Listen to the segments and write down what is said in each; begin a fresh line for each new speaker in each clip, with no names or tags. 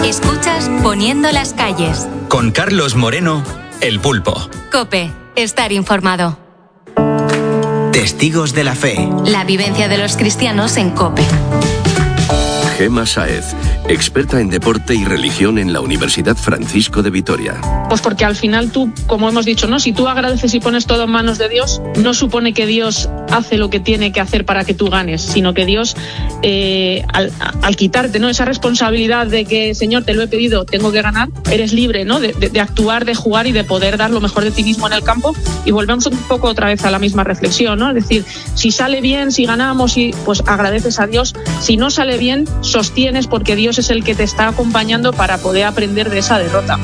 Escuchas Poniendo las calles.
Con Carlos Moreno, El Pulpo.
COPE. Estar informado.
Testigos de la fe.
La vivencia de los cristianos en COPE.
Gema Sáez, experta en deporte y religión en la Universidad Francisco de Vitoria.
Pues porque al final tú, como hemos dicho, ¿no? Si tú agradeces y pones todo en manos de Dios, no supone que Dios hace lo que tiene que hacer para que tú ganes, sino que Dios, al quitarte, ¿no?, esa responsabilidad de que, Señor, te lo he pedido, tengo que ganar, eres libre, ¿no?, de actuar, de jugar y de poder dar lo mejor de ti mismo en el campo. Y volvemos un poco otra vez a la misma reflexión, ¿no? Es decir, si sale bien, si ganamos, pues agradeces a Dios. Si no sale bien, sostienes, porque Dios es el que te está acompañando para poder aprender de esa derrota.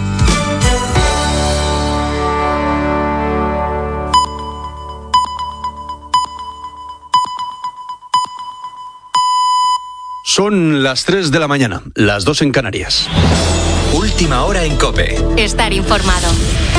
Son las 3 de la mañana, las 2 en Canarias.
Última hora en COPE.
Estar informado.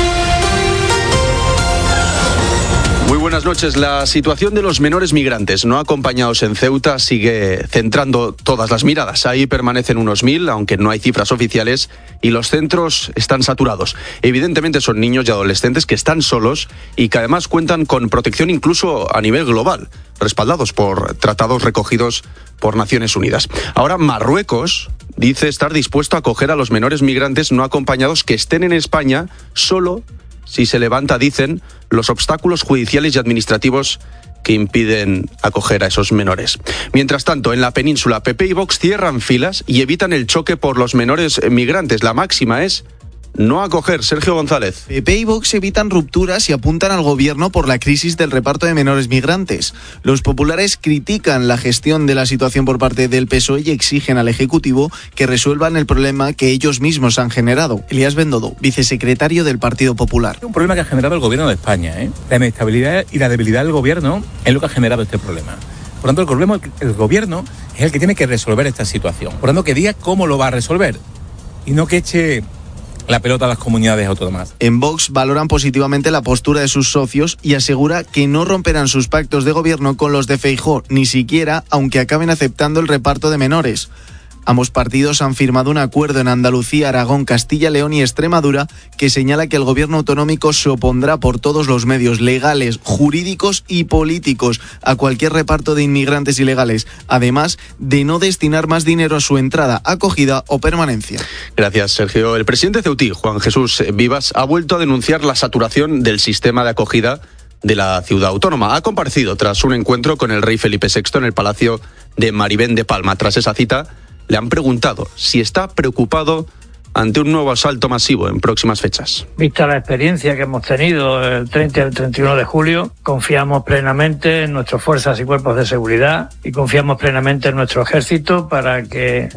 Muy buenas noches. La situación de los menores migrantes no acompañados en Ceuta sigue centrando todas las miradas. Ahí permanecen unos 1.000, aunque no hay cifras oficiales, y los centros están saturados. Evidentemente son niños y adolescentes que están solos y que además cuentan con protección incluso a nivel global, respaldados por tratados recogidos por Naciones Unidas. Ahora Marruecos dice estar dispuesto a acoger a los menores migrantes no acompañados que estén en España solo si se levanta, dicen, los obstáculos judiciales y administrativos que impiden acoger a esos menores. Mientras tanto, en la península, PP y Vox cierran filas y evitan el choque por los menores migrantes. La máxima es no acoger. Sergio González.
PP y Vox evitan rupturas y apuntan al gobierno por la crisis del reparto de menores migrantes. Los populares critican la gestión de la situación por parte del PSOE y exigen al Ejecutivo que resuelvan el problema que ellos mismos han generado. Elías Bendodo, vicesecretario del Partido Popular.
Un problema que ha generado el gobierno de España, La inestabilidad y la debilidad del gobierno es lo que ha generado este problema. Por tanto, el gobierno es el que tiene que resolver esta situación. Por tanto, que diga cómo lo va a resolver y no que eche la pelota a las comunidades autónomas.
En Vox valoran positivamente la postura de sus socios y asegura que no romperán sus pactos de gobierno con los de Feijóo, ni siquiera aunque acaben aceptando el reparto de menores. Ambos partidos han firmado un acuerdo en Andalucía, Aragón, Castilla, León y Extremadura que señala que el gobierno autonómico se opondrá por todos los medios legales, jurídicos y políticos a cualquier reparto de inmigrantes ilegales, además de no destinar más dinero a su entrada, acogida o permanencia.
Gracias, Sergio. El presidente ceutí, Juan Jesús Vivas, ha vuelto a denunciar la saturación del sistema de acogida de la ciudad autónoma. Ha comparecido tras un encuentro con el rey Felipe VI en el Palacio de Maribén de Palma. Tras esa cita, le han preguntado si está preocupado ante un nuevo asalto masivo en próximas fechas.
Vista la experiencia que hemos tenido el 30 y el 31 de julio, confiamos plenamente en nuestras fuerzas y cuerpos de seguridad y confiamos plenamente en nuestro ejército para que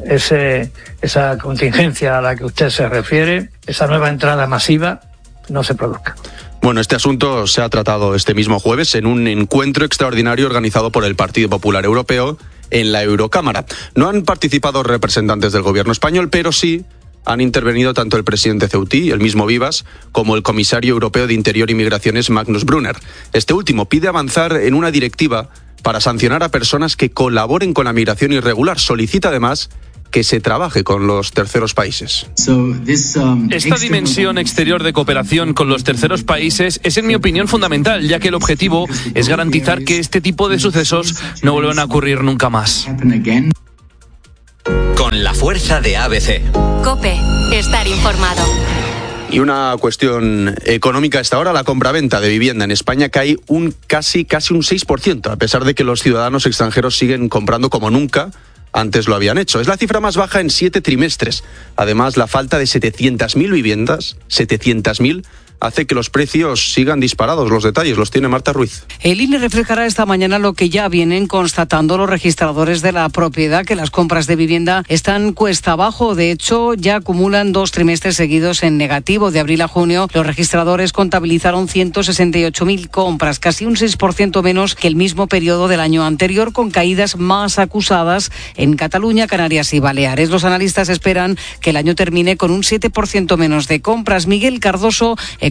esa contingencia a la que usted se refiere, esa nueva entrada masiva, no se produzca.
Bueno, este asunto se ha tratado este mismo jueves en un encuentro extraordinario organizado por el Partido Popular Europeo en la Eurocámara. No han participado representantes del gobierno español, pero sí han intervenido tanto el presidente ceutí, el mismo Vivas, como el comisario europeo de Interior y Migraciones, Magnus Brunner. Este último pide avanzar en una directiva para sancionar a personas que colaboren con la migración irregular. Solicita además que se trabaje con los terceros países.
Esta dimensión exterior de cooperación con los terceros países es, en mi opinión, fundamental, ya que el objetivo es garantizar que este tipo de sucesos no vuelvan a ocurrir nunca más.
Con la fuerza de ABC.
COPE. Estar informado.
Y una cuestión económica hasta ahora, la compraventa de vivienda en España cae casi un 6%, a pesar de que los ciudadanos extranjeros siguen comprando como nunca antes lo habían hecho. Es la cifra más baja en 7 trimestres. Además, la falta de 700.000 viviendas, 700.000, hace que los precios sigan disparados. Los detalles los tiene Marta Ruiz.
El INE reflejará esta mañana lo que ya vienen constatando los registradores de la propiedad, que las compras de vivienda están cuesta abajo. De hecho, ya acumulan 2 trimestres seguidos en negativo. De abril a junio, los registradores contabilizaron 168.000 compras, casi un 6% menos que el mismo periodo del año anterior, con caídas más acusadas en Cataluña, Canarias y Baleares. Los analistas esperan que el año termine con un 7% menos de compras. Miguel Cardoso,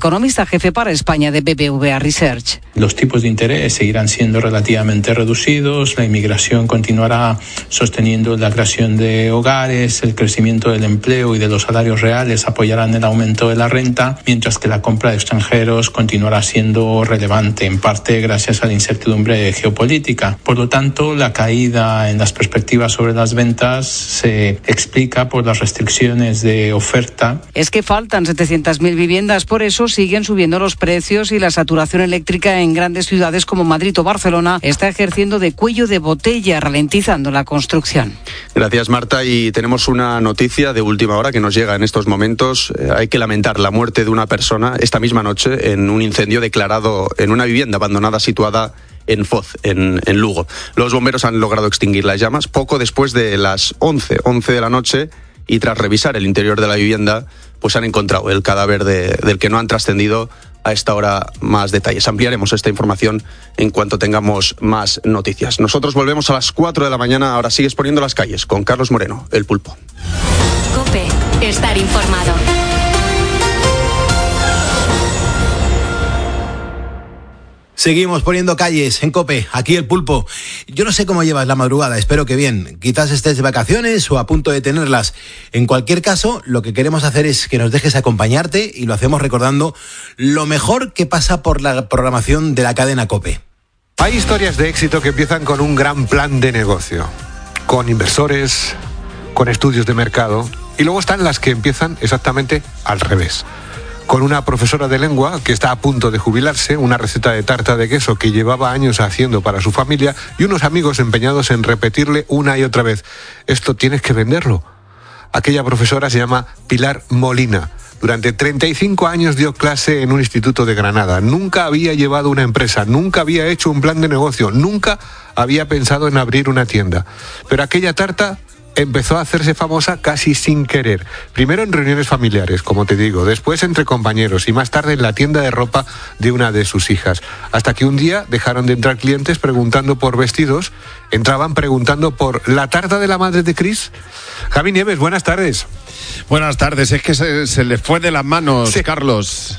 economista jefe para España de BBVA Research.
Los tipos de interés seguirán siendo relativamente reducidos, la inmigración continuará sosteniendo la creación de hogares, el crecimiento del empleo y de los salarios reales apoyarán el aumento de la renta, mientras que la compra de extranjeros continuará siendo relevante, en parte gracias a la incertidumbre geopolítica. Por lo tanto, la caída en las perspectivas sobre las ventas se explica por las restricciones de oferta.
Es que faltan 700.000 viviendas, por eso siguen subiendo los precios y la saturación eléctrica en grandes ciudades como Madrid o Barcelona está ejerciendo de cuello de botella, ralentizando la construcción.
Gracias, Marta. Y tenemos una noticia de última hora que nos llega en estos momentos. Hay que lamentar la muerte de una persona esta misma noche en un incendio declarado en una vivienda abandonada situada en Foz, en Lugo. Los bomberos han logrado extinguir las llamas poco después de las 11 de la noche y tras revisar el interior de la vivienda, pues han encontrado el cadáver del que no han trascendido a esta hora más detalles. Ampliaremos esta información en cuanto tengamos más noticias. Nosotros volvemos a las 4 de la mañana. Ahora sigues poniendo las calles con Carlos Moreno, el Pulpo.
COPE, estar informado.
Seguimos poniendo calles en COPE, aquí el Pulpo. Yo no sé cómo llevas la madrugada, espero que bien. Quizás estés de vacaciones o a punto de tenerlas. En cualquier caso, lo que queremos hacer es que nos dejes acompañarte y lo hacemos recordando lo mejor que pasa por la programación de la cadena COPE.
Hay historias de éxito que empiezan con un gran plan de negocio, con inversores, con estudios de mercado, y luego están las que empiezan exactamente al revés. Con una profesora de lengua que está a punto de jubilarse, una receta de tarta de queso que llevaba años haciendo para su familia y unos amigos empeñados en repetirle una y otra vez: esto tienes que venderlo. Aquella profesora se llama Pilar Molina. Durante 35 años dio clase en un instituto de Granada. Nunca había llevado una empresa, nunca había hecho un plan de negocio, nunca había pensado en abrir una tienda. Pero aquella tarta empezó a hacerse famosa casi sin querer. Primero en reuniones familiares, como te digo, después entre compañeros y más tarde en la tienda de ropa de una de sus hijas. Hasta que un día dejaron de entrar clientes preguntando por vestidos, entraban preguntando por la tarta de la madre de Cris. Javi Nieves, buenas tardes.
Buenas tardes, es que se le fue de las manos, sí. Carlos.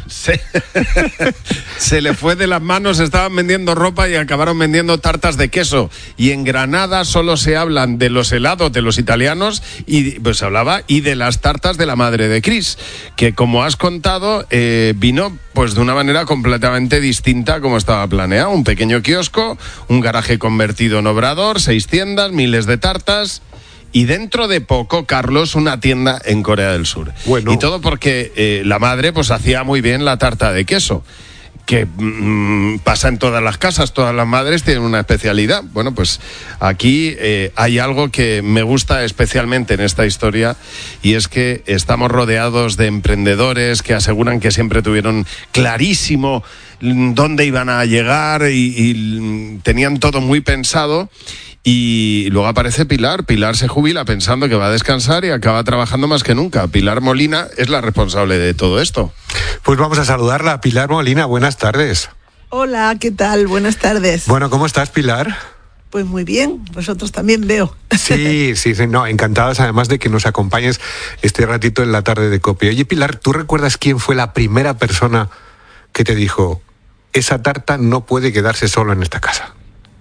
Se le fue de las manos, estaban vendiendo ropa y acabaron vendiendo tartas de queso. Y en Granada solo se hablan de los helados de los italianos y pues se hablaba y de las tartas de la madre de Cris, que como has contado vino pues de una manera completamente distinta como estaba planeado. Un pequeño kiosco, un garaje convertido en obrador, 6 tiendas, miles de tartas. Y dentro de poco, Carlos, una tienda en Corea del Sur. Bueno. Y todo porque la madre pues hacía muy bien la tarta de queso, que pasa en todas las casas, todas las madres tienen una especialidad. Bueno, pues aquí hay algo que me gusta especialmente en esta historia, y es que estamos rodeados de emprendedores que aseguran que siempre tuvieron clarísimo dónde iban a llegar y tenían todo muy pensado. Y luego aparece Pilar. Pilar se jubila pensando que va a descansar y acaba trabajando más que nunca. Pilar Molina es la responsable de todo esto.
Pues vamos a saludarla. Pilar Molina, buenas tardes.
Hola, ¿qué tal? Buenas tardes.
Bueno, ¿cómo estás, Pilar?
Pues muy bien, vosotros también veo.
Sí, no, encantadas además de que nos acompañes este ratito en la tarde de COPE. Oye, Pilar, ¿tú recuerdas quién fue la primera persona que te dijo: esa tarta no puede quedarse solo en esta casa?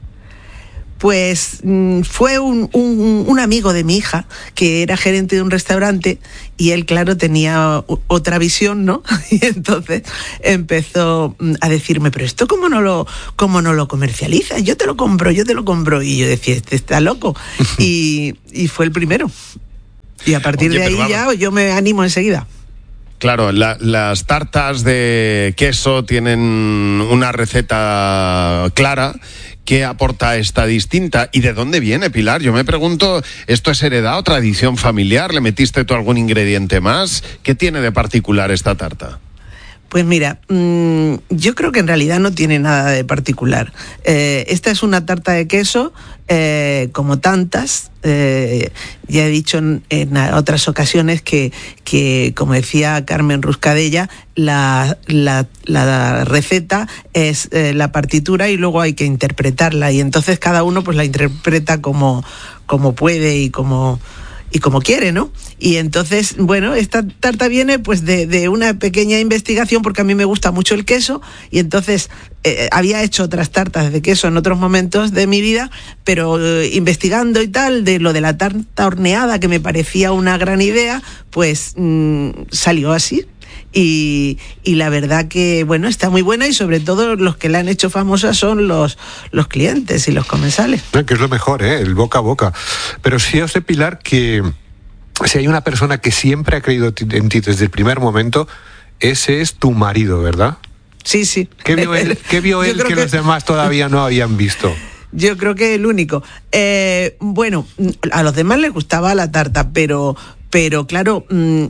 Pues fue un amigo de mi hija, que era gerente de un restaurante, y él, claro, tenía otra visión, ¿no? Y entonces empezó a decirme: pero esto ¿cómo no lo comercializas? Yo te lo compro. Y yo decía: este está loco. Y fue el primero. Y a partir de ahí ya yo me animo enseguida.
Claro, las tartas de queso tienen una receta clara. ¿Qué aporta esta distinta? ¿Y de dónde viene, Pilar? Yo me pregunto, ¿esto es heredado, tradición familiar? ¿Le metiste tú algún ingrediente más? ¿Qué tiene de particular esta tarta?
Pues mira, yo creo que en realidad no tiene nada de particular. Esta es una tarta de queso, como tantas. Ya he dicho en otras ocasiones que, como decía Carmen Ruscadella, la receta es la partitura y luego hay que interpretarla. Y entonces cada uno pues la interpreta como puede y como y como quiere, ¿no? Y entonces, bueno, esta tarta viene pues de una pequeña investigación, porque a mí me gusta mucho el queso, y entonces había hecho otras tartas de queso en otros momentos de mi vida, pero investigando y tal, de lo de la tarta horneada, que me parecía una gran idea, pues salió así. Y la verdad que, bueno, está muy buena, y sobre todo los que la han hecho famosa son los clientes y los comensales.
Que es lo mejor, el boca a boca. Pero sí os sé, Pilar, que si hay una persona que siempre ha creído en ti desde el primer momento, ese es tu marido, ¿verdad?
Sí, sí.
¿Qué vio él que los demás todavía no habían visto?
Yo creo que el único. Bueno, a los demás les gustaba la tarta, pero claro,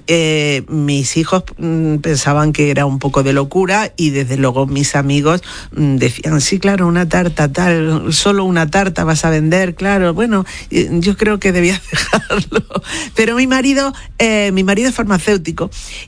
mis hijos pensaban que era un poco de locura, y desde luego mis amigos decían, sí, claro, una tarta tal, solo una tarta vas a vender, claro, bueno, yo creo que debías dejarlo. Pero mi marido es farmacéutico,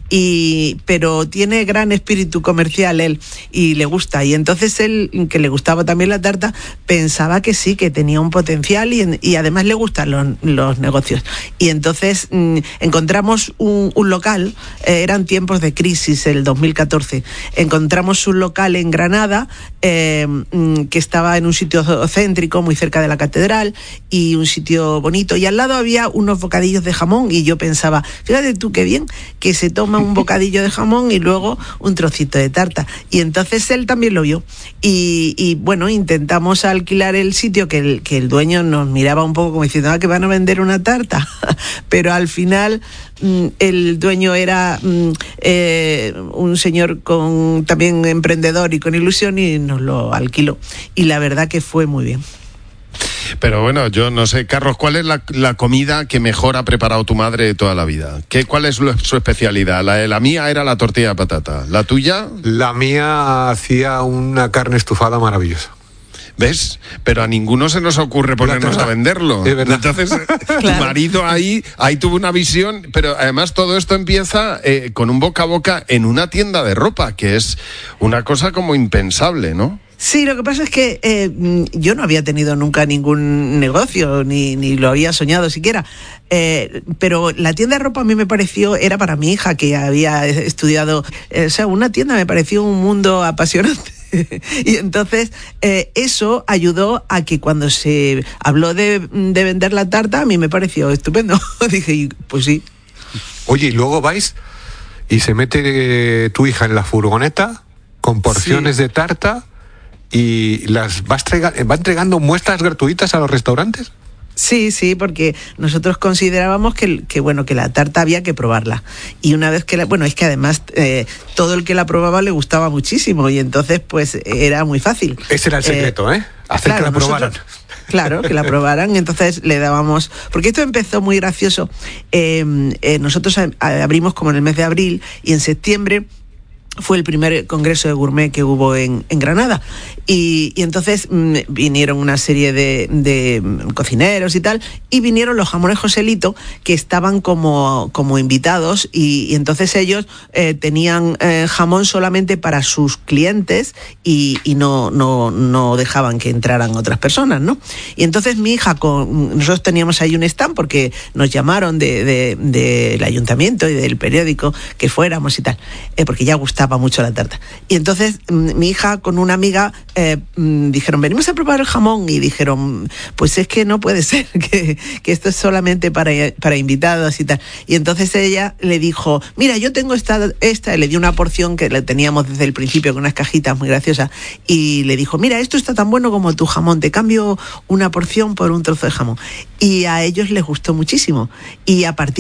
pero tiene gran espíritu comercial él, y le gusta, y entonces él, que le gustaba también la tarta, pensaba que sí, que tenía un potencial, y además le gustan los negocios. Y entonces encontramos un local, eran tiempos de crisis, el 2014, encontramos un local en Granada que estaba en un sitio céntrico, muy cerca de la catedral, y un sitio bonito, y al lado había unos bocadillos de jamón, y yo pensaba, fíjate tú qué bien, que se toma un bocadillo de jamón y luego un trocito de tarta. Y entonces él también lo vio, y bueno, intentamos alquilar el sitio, que el dueño nos miraba un poco como diciendo, que van a vender una tarta, pero al final el dueño era un señor también emprendedor y con ilusión, y nos lo alquiló, y la verdad que fue muy bien.
Pero bueno, yo no sé, Carlos, ¿cuál es la comida que mejor ha preparado tu madre de toda la vida? ¿Cuál es su especialidad? La mía era la tortilla de patata. ¿La tuya?
La mía hacía una carne estufada maravillosa.
¿Ves? Pero a ninguno se nos ocurre ponernos a venderlo.
Es verdad.
Entonces, tu marido ahí tuvo una visión, pero además todo esto empieza con un boca a boca en una tienda de ropa, que es una cosa como impensable, ¿no?
Sí, lo que pasa es que yo no había tenido nunca ningún negocio, ni lo había soñado siquiera, pero la tienda de ropa a mí me pareció, era para mi hija que había estudiado, o sea, una tienda me pareció un mundo apasionante. Y entonces eso ayudó a que cuando se habló de vender la tarta, a mí me pareció estupendo. Dije, pues sí.
Oye, y luego vais y se mete tu hija en la furgoneta con porciones de tarta y las va entregando muestras gratuitas a los restaurantes.
Sí, porque nosotros considerábamos que la tarta había que probarla. Y una vez que es que además todo el que la probaba le gustaba muchísimo, y entonces pues era muy fácil.
Ese era el secreto, hacer que la probaran.
Claro, que la probaran, entonces le dábamos... Porque esto empezó muy gracioso. Nosotros abrimos como en el mes de abril, y en septiembre fue el primer congreso de gourmet que hubo en Granada, y entonces vinieron una serie de cocineros y tal, y vinieron los jamones Joselito, que estaban como invitados, y entonces ellos tenían jamón solamente para sus clientes, y no dejaban que entraran otras personas, ¿no? Y entonces mi hija, nosotros teníamos ahí un stand, porque nos llamaron del ayuntamiento y del periódico que fuéramos y tal, porque ya gustaba mucho la tarta. Y entonces mi hija con una amiga dijeron, venimos a probar el jamón, y dijeron, pues es que no puede ser, que esto es solamente para invitados y tal. Y entonces ella le dijo, mira, yo tengo esta, y le dio una porción que le teníamos desde el principio con unas cajitas muy graciosas, y le dijo, mira, esto está tan bueno como tu jamón, te cambio una porción por un trozo de jamón. Y a ellos les gustó muchísimo, y a partir